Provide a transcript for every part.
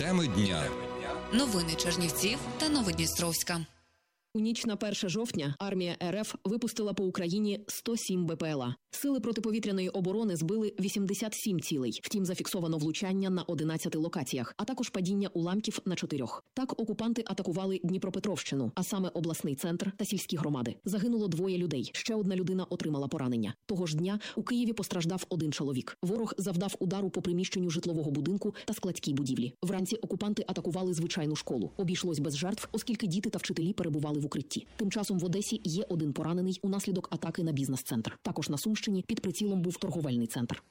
Теми дня. Новини Чернівців та Новодністровська. У ніч на 1 жовтня армія РФ випустила по Україні 107 БПЛА. Сили протиповітряної оборони збили 87 цілей. Втім, зафіксовано влучання на 11 локаціях, а також падіння уламків на 4. Так, окупанти атакували Дніпропетровщину, а саме обласний центр та сільські громади. Загинуло 2 людей, ще одна людина отримала поранення. Того ж дня у Києві постраждав 1 чоловік. Ворог завдав удару по приміщенню житлового будинку та складській будівлі. Вранці окупанти атакували звичайну школу. Обійшлось без жертв, оскільки діти та вчителі перебували в укритті. Тим часом в Одесі є 1 поранений унаслідок атаки на бізнес-центр. Також на Сумщині під прицілом був торговельний центр.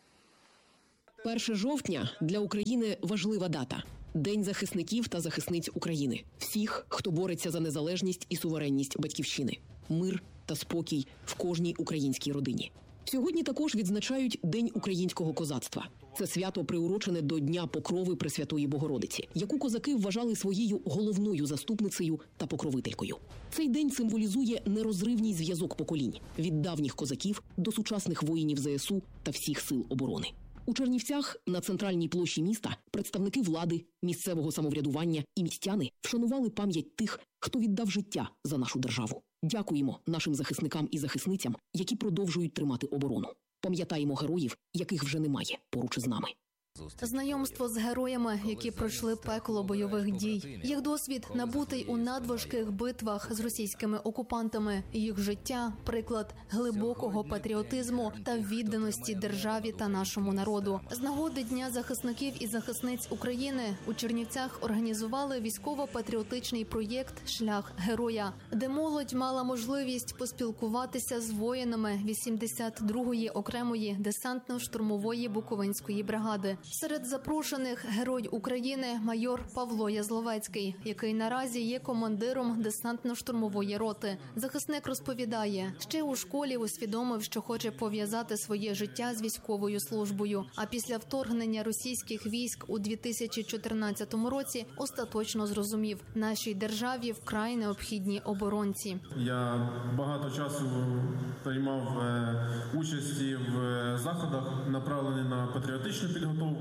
1 жовтня для України важлива дата. День захисників та захисниць України. Всіх, хто бореться за незалежність і суверенність батьківщини. Мир та спокій в кожній українській родині. Сьогодні також відзначають День українського козацтва. Це свято приурочене до Дня Покрови Пресвятої Богородиці, яку козаки вважали своєю головною заступницею та покровителькою. Цей день символізує нерозривний зв'язок поколінь – від давніх козаків до сучасних воїнів ЗСУ та всіх сил оборони. У Чернівцях на центральній площі міста представники влади, місцевого самоврядування і містяни вшанували пам'ять тих, хто віддав життя за нашу державу. Дякуємо нашим захисникам і захисницям, які продовжують тримати оборону. Пам'ятаємо героїв, яких вже немає поруч із нами. Знайомство з героями, які пройшли пекло бойових дій. Їх досвід набутий у надважких битвах з російськими окупантами. Їх життя – приклад глибокого патріотизму та відданості державі та нашому народу. З нагоди Дня захисників і захисниць України у Чернівцях організували військово-патріотичний проєкт «Шлях героя», де молодь мала можливість поспілкуватися з воїнами 82-ї окремої десантно-штурмової Буковинської бригади. Серед запрошених герой України майор Павло Язловецький, який наразі є командиром десантно-штурмової роти. Захисник розповідає, ще у школі усвідомив, що хоче пов'язати своє життя з військовою службою. А після вторгнення російських військ у 2014 році остаточно зрозумів, нашій державі вкрай необхідні оборонці. Я багато часу приймав участі в заходах, направлених на патріотичну підготовку.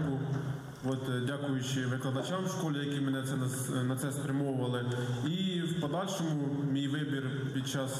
Дякуючи викладачам в школі, які мене на це спрямовували. І в подальшому мій вибір під час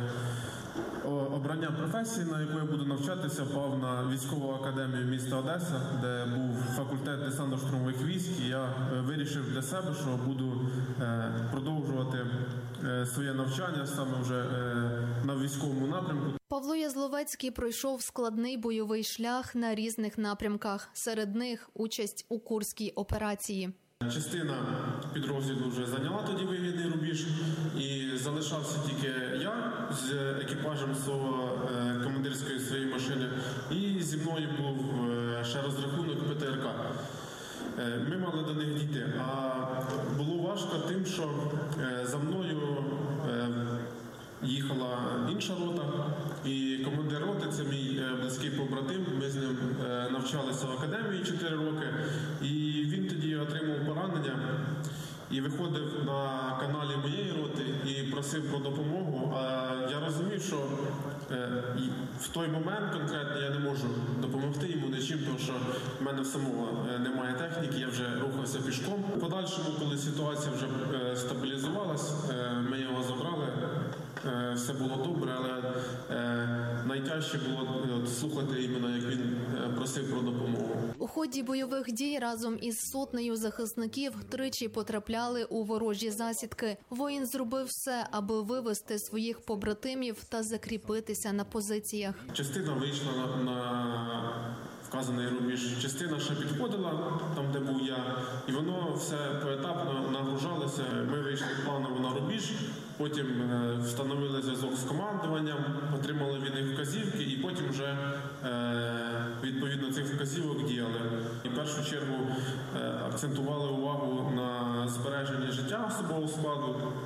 обрання професії, на яку я буду навчатися, впав на військову академію міста Одеса, де був факультет десантно-штурмових військ. І я вирішив для себе, що буду продовжувати своє навчання саме вже на військовому напрямку. Павло Язловецький пройшов складний бойовий шлях на різних напрямках. Серед них участь у Курській операції. Частина підрозділу вже зайняла тоді вигідний рубіж, і залишався тільки я з екіпажем командирської своєї машини, і зі мною був ще розрахунок ПТРК. Ми мали до них дійти, а було важко тим, що за мною їхала інша рота, і командир роти – це мій близький побратим. Ми з ним навчалися в академії 4 роки, і він тоді отримав поранення і виходив на каналі моєї роти і просив про допомогу. А я розумів, що в той момент конкретно я не можу допомогти йому нічим, тому що в мене самого немає техніки, я вже рухався пішком. В подальшому, коли ситуація вже стабілізувалась, ми його забрали. Все було добре, але найтяжче було слухати іменно, як він просив про допомогу. У ході бойових дій разом із сотнею захисників тричі потрапляли у ворожі засідки. Воїн зробив все, аби вивести своїх побратимів та закріпитися на позиціях. Частина вийшла на вказаний рубіж, частина ще підходила там, де був я, і воно все поетапно нагружалося. Ми вийшли планово на рубіж, потім встановили зв'язок з командуванням, отримали від них вказівки, і потім вже відповідно цих вказівок діяли. І в першу чергу акцентували увагу на збереженні життя особового складу,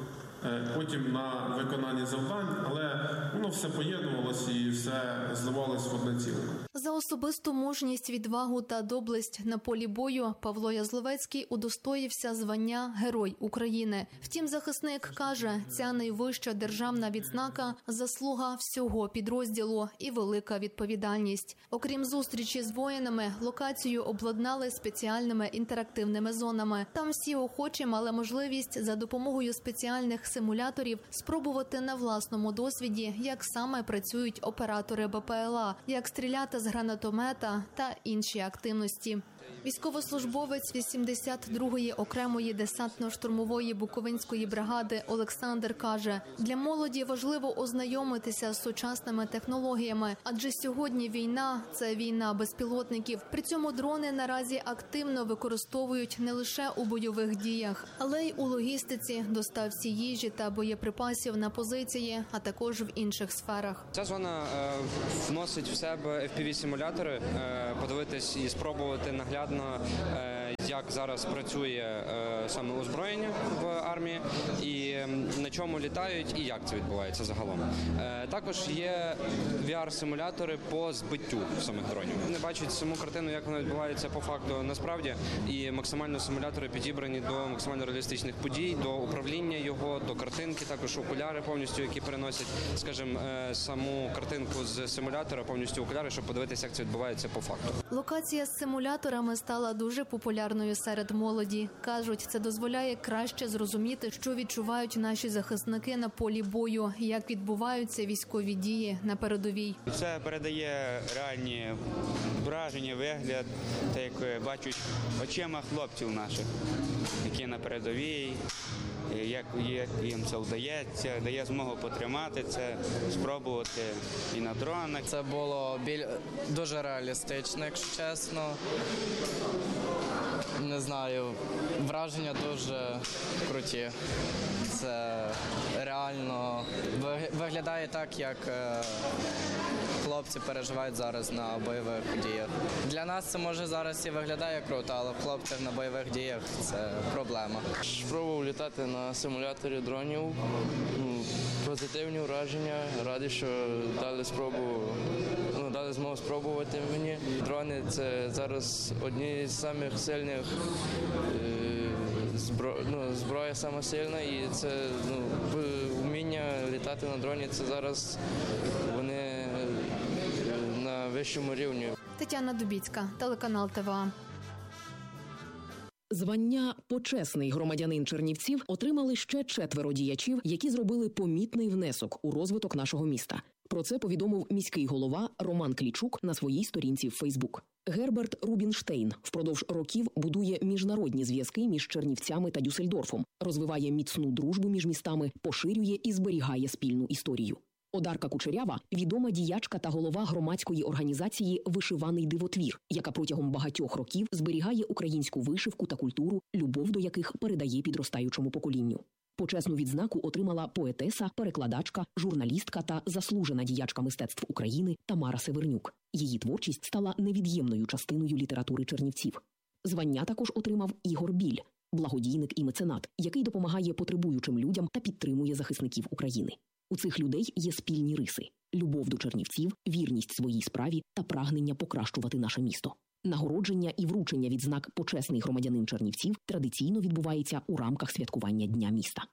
потім на виконання завдань, але воно все поєднувалося і все зливалось в одне ціле. За особисту мужність, відвагу та доблесть на полі бою Павло Язловецький удостоївся звання Герой України. Втім, захисник каже, ця найвища державна відзнака – заслуга всього підрозділу і велика відповідальність. Окрім зустрічі з воїнами, локацію обладнали спеціальними інтерактивними зонами. Там всі охочі мали можливість за допомогою спеціальних симуляторів спробувати на власному досвіді, як саме працюють оператори БПЛА, як стріляти з гранатомета та інші активності. Військовослужбовець 82-ї окремої десантно-штурмової Буковинської бригади Олександр каже, для молоді важливо ознайомитися з сучасними технологіями, адже сьогодні війна – це війна безпілотників. При цьому дрони наразі активно використовують не лише у бойових діях, але й у логістиці, доставці їжі та боєприпасів на позиції, а також в інших сферах. Ця зона вносить в себе FPV-симулятори, подивитись і спробувати наглядно, як зараз працює саме озброєння в армії, і на чому літають, і як це відбувається загалом. Також є VR-симулятори по збиттю самих дронів. Вони бачать саму картину, як вона відбувається по факту насправді, і максимально симулятори підібрані до максимально реалістичних подій, до управління його, до картинки, також окуляри повністю, які переносять, скажімо, саму картинку з симулятора, повністю окуляри, щоб подивитися, як це відбувається по факту. Локація з симуляторами стала дуже популярною серед молоді. Кажуть, це дозволяє краще зрозуміти, що відчувають наші захисники на полі бою, як відбуваються військові дії на передовій. Це передає реальні враження, вигляд, те, як бачать очима хлопців наших, які на передовій, як їм це вдається, дає змогу потримати це, спробувати і на дронах. Це було дуже реалістично, якщо чесно. Не знаю, враження дуже круті. Це реально виглядає так, як хлопці переживають зараз на бойових діях. Для нас це може зараз і виглядає круто, але в хлопців на бойових діях це проблема. Спробував літати на симуляторі дронів. Позитивні враження. Радий, що дали змогу спробувати мені. Дрони – це зараз одні з самих сильних зброя сама сильна, і це вміння літати на дроні. Це зараз вони на вищому рівні. Тетяна Дубіцька, телеканал ТВА. Звання «Почесний громадянин Чернівців» отримали ще 4 діячів, які зробили помітний внесок у розвиток нашого міста. Про це повідомив міський голова Роман Клічук на своїй сторінці в Фейсбук. Герберт Рубінштейн впродовж років будує міжнародні зв'язки між Чернівцями та Дюссельдорфом, розвиває міцну дружбу між містами, поширює і зберігає спільну історію. Одарка Кучерява – відома діячка та голова громадської організації «Вишиваний дивотвір», яка протягом багатьох років зберігає українську вишивку та культуру, любов до яких передає підростаючому поколінню. Почесну відзнаку отримала поетеса, перекладачка, журналістка та заслужена діячка мистецтв України Тамара Севернюк. Її творчість стала невід'ємною частиною літератури чернівців. Звання також отримав Ігор Біль – благодійник і меценат, який допомагає потребуючим людям та підтримує захисників України. У цих людей є спільні риси – любов до чернівців, вірність своїй справі та прагнення покращувати наше місто. Нагородження і вручення відзнак «Почесний громадянин Чернівців» традиційно відбувається у рамках святкування Дня міста.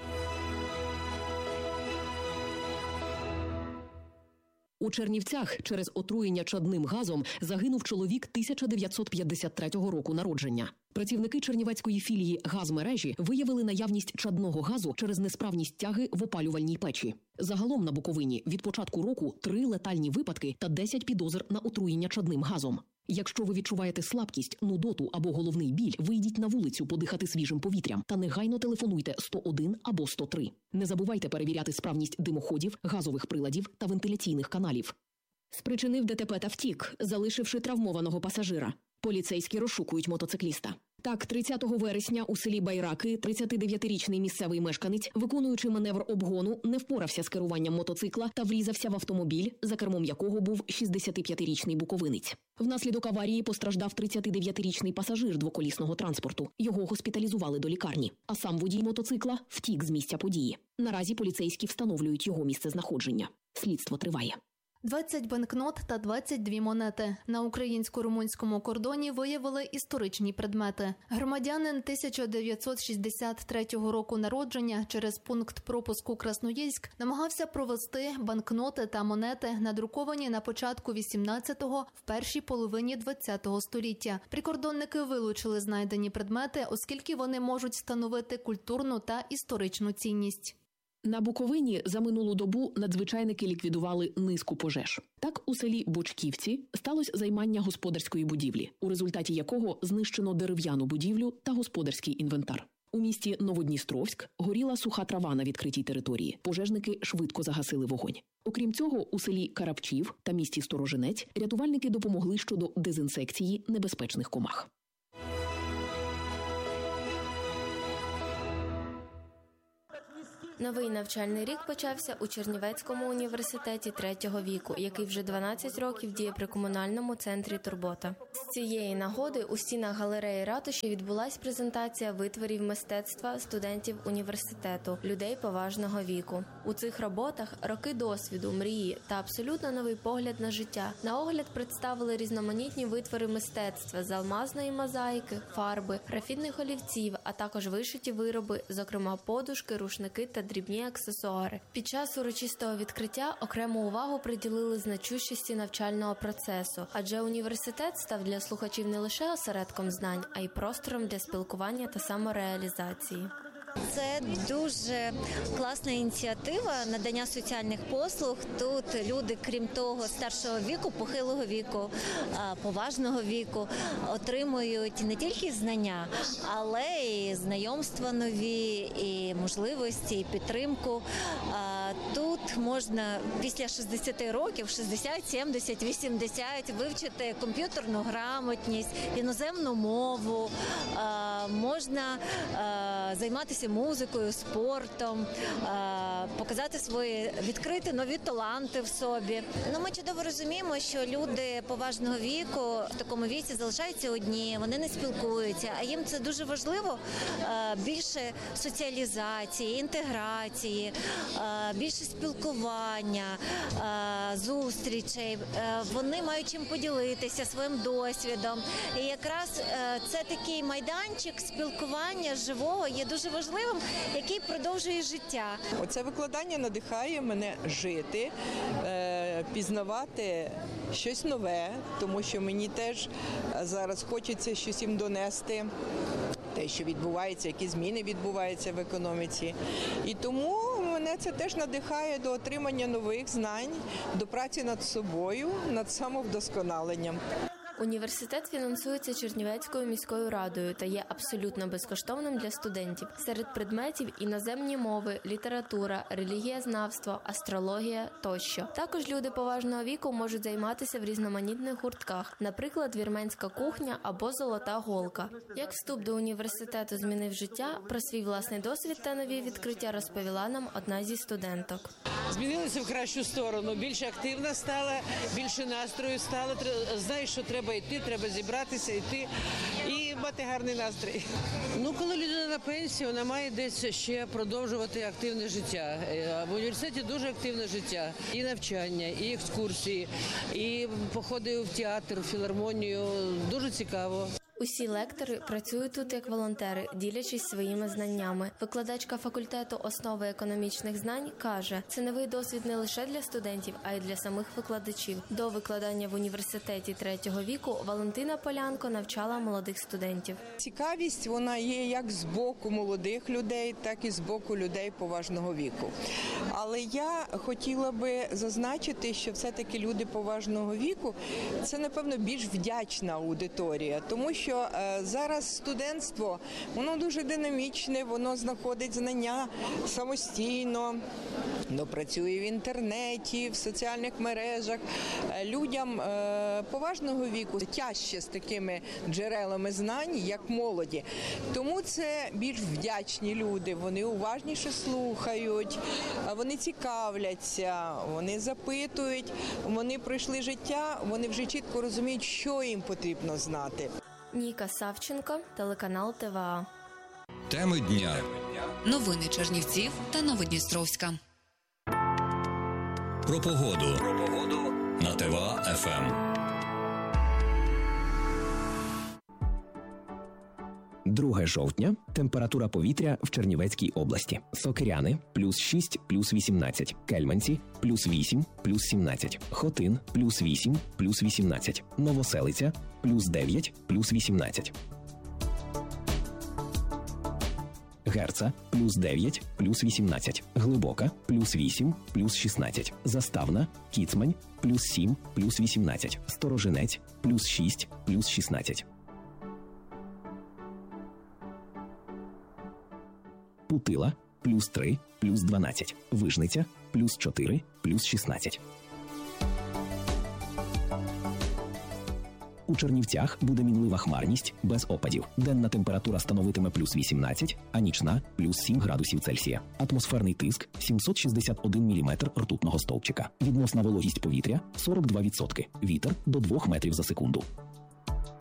У Чернівцях через отруєння чадним газом загинув чоловік 1953 року народження. Працівники чернівецької філії «Газмережі» виявили наявність чадного газу через несправність тяги в опалювальній печі. Загалом на Буковині від початку року 3 летальні випадки та 10 підозр на отруєння чадним газом. Якщо ви відчуваєте слабкість, нудоту або головний біль, вийдіть на вулицю подихати свіжим повітрям та негайно телефонуйте 101 або 103. Не забувайте перевіряти справність димоходів, газових приладів та вентиляційних каналів. Спричинив ДТП та втік, залишивши травмованого пасажира. Поліцейські розшукують мотоцикліста. Так, 30 вересня у селі Байраки 39-річний місцевий мешканець, виконуючи маневр обгону, не впорався з керуванням мотоцикла та врізався в автомобіль, за кермом якого був 65-річний буковинець. Внаслідок аварії постраждав 39-річний пасажир двоколісного транспорту. Його госпіталізували до лікарні. А сам водій мотоцикла втік з місця події. Наразі поліцейські встановлюють його місцезнаходження. Слідство триває. 20 банкнот та 22 монети. На українсько-румунському кордоні виявили історичні предмети. Громадянин 1963 року народження через пункт пропуску Красноїльськ намагався провести банкноти та монети, надруковані на початку 18-го, в першій половині 20-го століття. Прикордонники вилучили знайдені предмети, оскільки вони можуть становити культурну та історичну цінність. На Буковині за минулу добу надзвичайники ліквідували низку пожеж. Так, у селі Бочківці сталося займання господарської будівлі, у результаті якого знищено дерев'яну будівлю та господарський інвентар. У місті Новодністровськ горіла суха трава на відкритій території. Пожежники швидко загасили вогонь. Окрім цього, у селі Карапчів та місті Сторожинець рятувальники допомогли щодо дезінсекції небезпечних комах. Новий навчальний рік почався у Чернівецькому університеті третього віку, який вже 12 років діє при комунальному центрі «Турбота». З цієї нагоди у стінах галереї ратуші відбулась презентація витворів мистецтва студентів університету, людей поважного віку. У цих роботах роки досвіду, мрії та абсолютно новий погляд на життя. На огляд представили різноманітні витвори мистецтва з алмазної мозаїки, фарби, графітних олівців, а також вишиті вироби, зокрема подушки, рушники та дрібні аксесуари. Під час урочистого відкриття окрему увагу приділили значущості навчального процесу, адже університет став для слухачів не лише осередком знань, а й простором для спілкування та самореалізації. Це дуже класна ініціатива надання соціальних послуг. Тут люди, крім того, старшого віку, похилого віку, поважного віку, отримують не тільки знання, але і знайомства нові, і можливості, і підтримку. Тут можна після 60 років, 60, 70, 80, вивчити комп'ютерну грамотність, іноземну мову, можна займатися музикою, спортом, показати свої, відкрити нові таланти в собі. Ми чудово розуміємо, що люди поважного віку в такому віці залишаються одні, вони не спілкуються, а їм це дуже важливо, більше соціалізації, інтеграції, більше спілкування, зустрічей. Вони мають чим поділитися своїм досвідом. І якраз це такий майданчик спілкування живого є дуже важливим, який продовжує життя. Оце викладання надихає мене жити, пізнавати щось нове, тому що мені теж зараз хочеться щось їм донести, те, що відбувається, які зміни відбуваються в економіці. І тому мене це теж надихає до отримання нових знань, до праці над собою, над самовдосконаленням. Університет фінансується Чернівецькою міською радою та є абсолютно безкоштовним для студентів. Серед предметів – іноземні мови, література, релігієзнавство, астрологія тощо. Також люди поважного віку можуть займатися в різноманітних гуртках, наприклад, вірменська кухня або золота голка. Як вступ до університету змінив життя, про свій власний досвід та нові відкриття розповіла нам одна зі студенток. Змінилася в кращу сторону, більш активна стала, більше настрою стала, знаєш, що треба йти, треба зібратися, йти і мати гарний настрій. Коли людина на пенсії, вона має десь ще продовжувати активне життя. В університеті дуже активне життя. І навчання, і екскурсії, і походи в театр, в філармонію. Дуже цікаво. Усі лектори працюють тут як волонтери, ділячись своїми знаннями. Викладачка факультету основи економічних знань каже, це новий досвід не лише для студентів, а й для самих викладачів. До викладання в університеті третього віку Валентина Полянко навчала молодих студентів. Цікавість, вона є як з боку молодих людей, так і з боку людей поважного віку. Але я хотіла би зазначити, що все-таки люди поважного віку – це, напевно, більш вдячна аудиторія, тому що що зараз студентство, воно дуже динамічне, воно знаходить знання самостійно, воно працює в інтернеті, в соціальних мережах. Людям поважного віку тяжче з такими джерелами знань, як молоді. Тому це більш вдячні люди, вони уважніше слухають, вони цікавляться, вони запитують, вони пройшли життя, вони вже чітко розуміють, що їм потрібно знати. Ніка Савченко, телеканал ТВА. Теми дня. Новини Чернівців та Новодністровська. Про погоду. На ТВА ФМ. 2 жовтня. Температура повітря в Чернівецькій області. Сокиряни – плюс 6, плюс 18. Кельманці – плюс 8, плюс 17. Хотин – плюс 8, плюс 18. Новоселиця – плюс 9, плюс 18. Герца – плюс 9, плюс 18. Глибока – плюс 8, плюс 16. Заставна, Кіцмань – плюс 7, плюс 18. Сторожинець – плюс 6, плюс 16. Путила – плюс 3, плюс 12. Вижниця – плюс 4, плюс 16. У Чернівцях буде мінлива хмарність, без опадів. Денна температура становитиме плюс 18, а нічна – плюс 7 градусів Цельсія. Атмосферний тиск – 761 міліметр ртутного стовпчика. Відносна вологість повітря – 42%. Вітер – до 2 метрів за секунду.